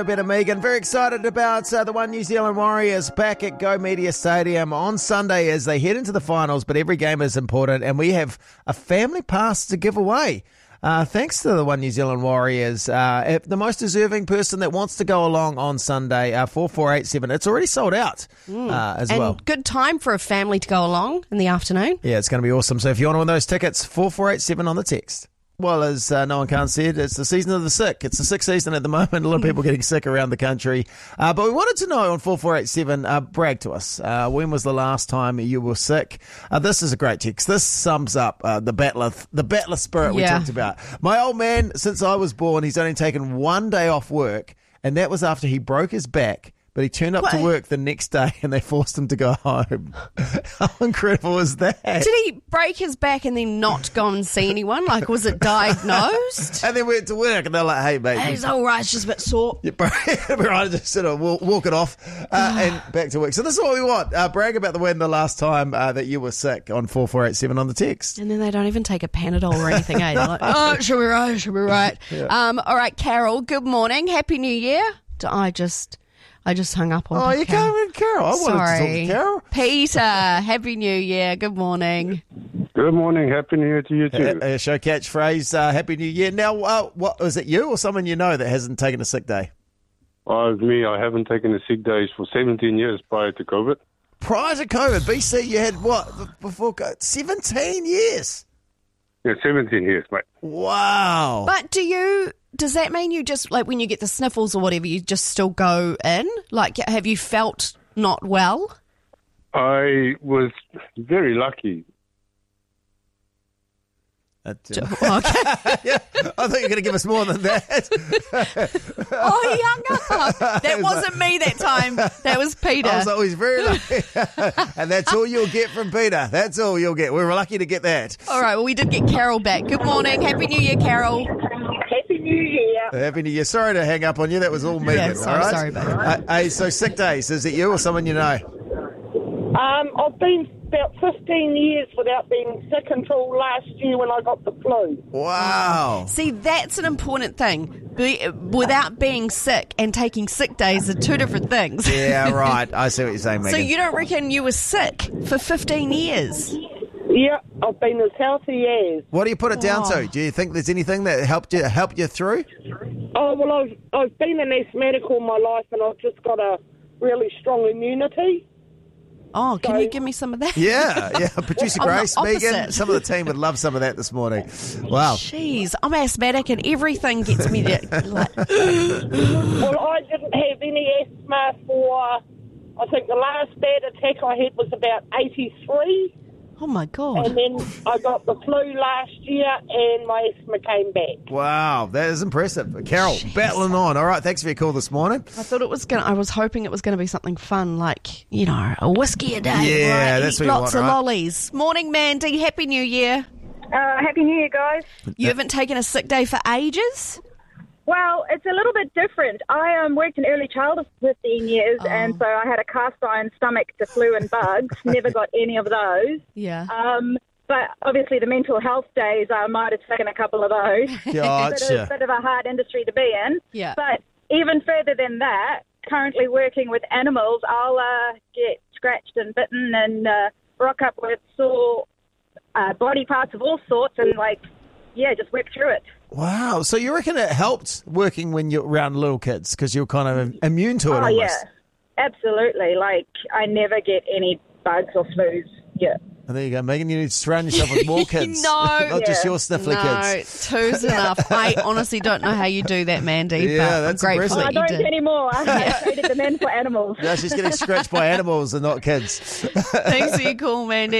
A bit of Megan. Very excited about the One New Zealand Warriors back at Go Media Stadium on Sunday as they head into the finals, but every game is important and we have a family pass to give away. Thanks to the One New Zealand Warriors. If the most deserving person that wants to go along on Sunday, 4487. It's already sold out as well. Good time for a family to go along in the afternoon. Yeah, it's going to be awesome. So if you want to win those tickets, 4487 on the text. Well, as no one can said, it's the season of the sick. It's the sick season at the moment. A lot of people getting sick around the country. But we wanted to know on 4487, brag to us. When was the last time you were sick? This is a great text. This sums up the battler spirit we talked about. My old man, since I was born, he's only taken one day off work, and that was after he broke his back. But he turned up to work the next day and they forced him to go home. How incredible is that? Did he break his back and then not go and see anyone? Like, was it diagnosed? And then went to work and they're like, hey, mate. He's all right, it's just a bit sore. Yeah, right, just sort of walk it off and back to work. So this is what we want. Brag about the win the last time that you were sick on 4487 on the text. And then they don't even take a Panadol or anything, eh? They're like, oh, she'll be right, she'll be right. Yeah. All right, Carol, good morning. Happy New Year. I just hung up on Oh, you can't with Carol. I wanted to talk to Carol. Peter, Happy New Year. Good morning. Good morning. Happy New Year to you too. Show catchphrase, Happy New Year. Now, what was it you or someone you know that hasn't taken a sick day? Oh, it's me. I haven't taken a sick days for 17 years prior to COVID. Prior to COVID, BC, you had what before COVID? 17 years? Yeah, 17 years, mate. Wow. But does that mean you just, like, when you get the sniffles or whatever, you just still go in? Like, have you felt not well? I was very lucky. Okay. Yeah, I thought you were going to give us more than that. Oh, he hung up. That wasn't me that time. That was Peter. I was like, he's very lucky. And that's all you'll get from Peter. That's all you'll get. We were lucky to get that. All right, well, we did get Carol back. Good morning. Happy New Year, Carol. Happy New Year. Happy New Year. Sorry to hang up on you. That was all Megan. Yeah, all right? sorry, babe. Hey, so sick days, is it you or someone you know? I've been about 15 years without being sick until last year when I got the flu. Wow. See, that's an important thing. Without being sick and taking sick days are two different things. Yeah, right. I see what you're saying, Megan. So you don't reckon you were sick for 15 years? Yeah, I've been as healthy as. What do you put it down to? Do you think there's anything that helped you through? Oh, well, I've been an asthmatic all my life and I've just got a really strong immunity. Oh, can you give me some of that? Yeah. Producer Grace, I'm the Megan, opposite. some of the team would love some of that this morning. Wow. Jeez, I'm asthmatic and everything gets me like... Well, I didn't have any asthma for, I think the last bad attack I had was about 83. Oh, my God. And then I got the flu last year and my asthma came back. Wow, that is impressive. Carol, battling on. All right, thanks for your call this morning. I was hoping it was going to be something fun, like, a whiskey a day. Yeah, right? that's what Eat you lots want, of right? lollies. Morning, Mandy. Happy New Year. Happy New Year, guys. You haven't taken a sick day for ages? Well, it's a little bit different. I worked in early childhood for 15 years, and so I had a cast iron stomach to flu and bugs. Never got any of those. Yeah. But obviously the mental health days, I might have taken a couple of those. Gotcha. Bit of a hard industry to be in. Yeah. But even further than that, currently working with animals, I'll get scratched and bitten and rock up with sore body parts of all sorts and, just work through it. Wow. So you reckon it helped working when you're around little kids because you're kind of immune to it almost? Yeah, absolutely. I never get any bugs or flus. Yeah. And there you go, Megan. You need to surround yourself with more kids. No. Just your sniffly kids. Two's enough. I honestly don't know how you do that, Mandy. Yeah, but that's I'm grateful impressive. that I you don't did. anymore. I traded them in for animals. No, she's getting scratched by animals and not kids. Thanks for your call, Mandy.